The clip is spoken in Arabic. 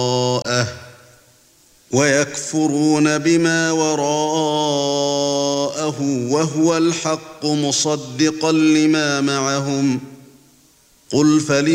ويكفرون بما وراءه وهو الحق مصدقا لما معهم قل